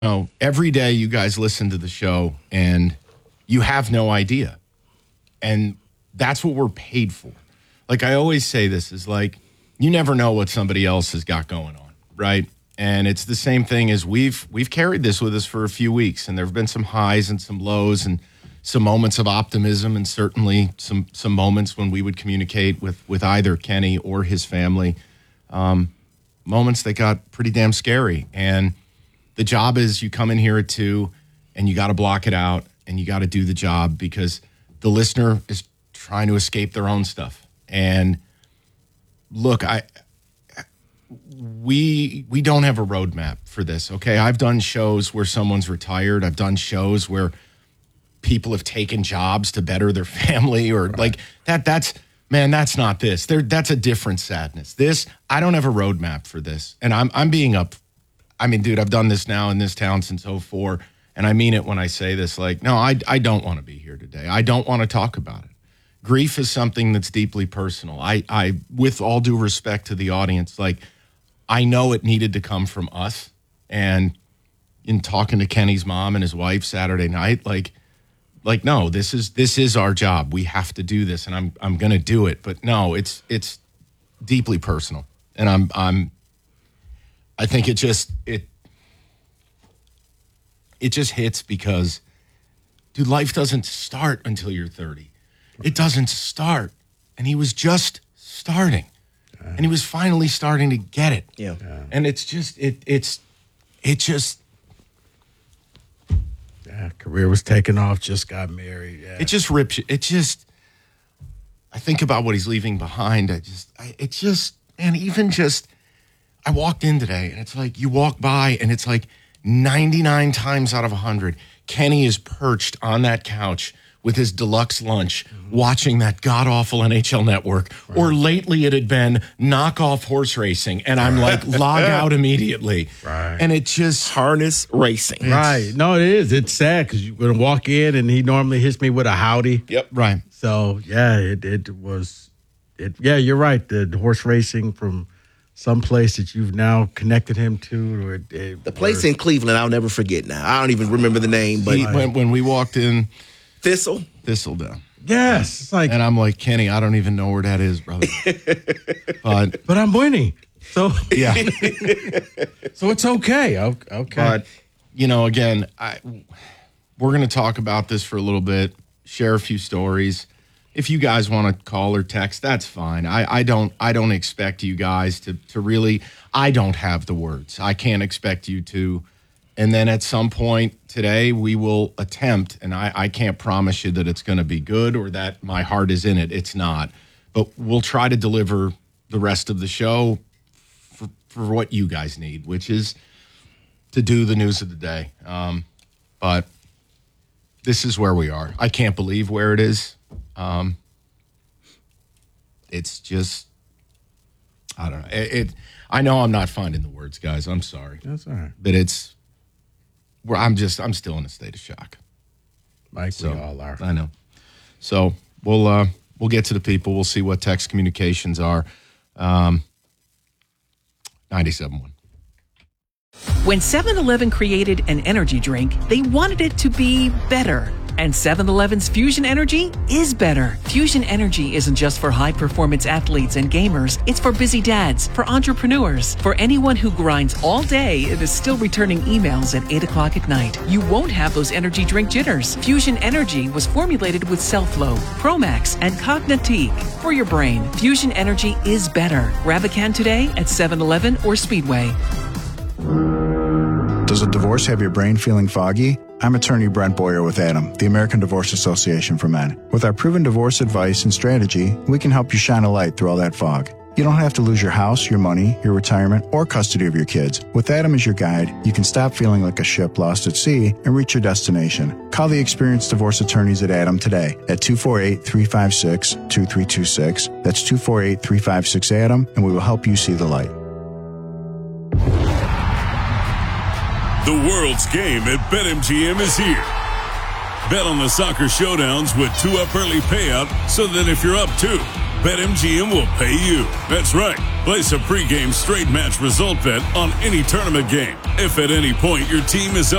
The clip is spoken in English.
know, every day you guys listen to the show and you have no idea. And that's what we're paid for. Like I always say this is like, you never know what somebody else has got going on, right? And it's the same thing as we've carried this with us for a few weeks, and there have been some highs and some lows and some moments of optimism, and certainly some moments when we would communicate with either Kenny or his family, moments that got pretty damn scary. And the job is you come in here at 2 and you got to block it out and you got to do the job because the listener is trying to escape their own stuff. And look, we don't have a roadmap for this, okay? I've done shows where someone's retired. I've done shows where people have taken jobs to better their family or like that's not this. That's a different sadness. This, I don't have a roadmap for this. And I'm being up. I mean, dude, I've done this now in this town since 2004, and I mean it when I say this. Like, no, I don't want to be here today. I don't want to talk about it. Grief is something that's deeply personal. I, with all due respect to the audience, like, I know it needed to come from us. And in talking to Kenny's mom and his wife Saturday night, like, no, this is our job. We have to do this, and I'm going to do it. But no, it's deeply personal, and I think it just hits because, dude, life doesn't start until you're 30. It doesn't start, and he was just starting, and he was finally starting to get it. Yeah. And it's just career was taking off, just got married. Yeah. It just rips you. I think about what he's leaving behind. I walked in today, and it's like you walk by, and it's like 99 times out of 100, Kenny is perched on that couch with his deluxe lunch, watching that god-awful NHL Network. Right. Or lately it had been knockoff horse racing, and I'm like, log out immediately. Right. And it just... Harness racing. Right. No, it is. It's sad because you're going to walk in, and he normally hits me with a howdy. Yep. Right. So, yeah, it was... Yeah, you're right. The horse racing from... some place that you've now connected him to. The place in Cleveland, I'll never forget now. I don't even remember the name, but when we walked in, Thistledown. Yes, it's like, and I'm like, Kenny, I don't even know where that is, brother. but I'm winning, so yeah, so it's okay. Okay, but again, we're going to talk about this for a little bit, share a few stories. If you guys want to call or text, that's fine. I don't expect you guys to really, I don't have the words. I can't expect you to. And then at some point today, we will attempt, and I can't promise you that it's going to be good or that my heart is in it. It's not. But we'll try to deliver the rest of the show for what you guys need, which is to do the news of the day. But this is where we are. I can't believe where it is. It's just, I don't know. I know I'm not finding the words, guys. I'm sorry. That's all right. But I'm still in a state of shock. Mike, we all are. I know. So we'll get to the people. We'll see what text communications are. 97.1. When 7-Eleven created an energy drink, they wanted it to be better. And 7-Eleven's Fusion Energy is better. Fusion Energy isn't just for high-performance athletes and gamers. It's for busy dads, for entrepreneurs, for anyone who grinds all day and is still returning emails at 8 o'clock at night. You won't have those energy drink jitters. Fusion Energy was formulated with Cellflow, Promax, and Cognitique for your brain. Fusion Energy is better. Grab a can today at 7-Eleven or Speedway. Does a divorce have your brain feeling foggy? I'm attorney Brent Boyer with ADAM, the American Divorce Association for Men. With our proven divorce advice and strategy, we can help you shine a light through all that fog. You don't have to lose your house, your money, your retirement, or custody of your kids. With ADAM as your guide, you can stop feeling like a ship lost at sea and reach your destination. Call the experienced divorce attorneys at ADAM today at 248-356-2326. That's 248-356-ADAM, and we will help you see the light. The world's game at BetMGM is here. Bet on the soccer showdowns with 2 up early payout so that if you're up 2, BetMGM will pay you. That's right. Place a pregame straight match result bet on any tournament game. If at any point your team is up